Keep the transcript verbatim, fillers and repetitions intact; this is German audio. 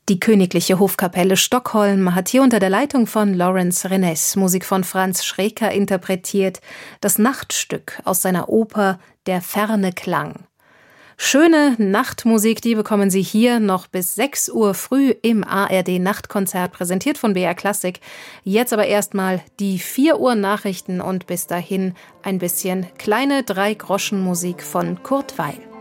Die Königliche Hofkapelle Stockholm hat hier unter der Leitung von Lawrence Renes Musik von Franz Schreker interpretiert, das Nachtstück aus seiner Oper Der ferne Klang. Schöne Nachtmusik, die bekommen Sie hier noch bis sechs Uhr früh im A R D-Nachtkonzert, präsentiert von B R Klassik. Jetzt aber erstmal die vier Uhr Nachrichten und bis dahin ein bisschen kleine Drei-Groschen-Musik von Kurt Weil.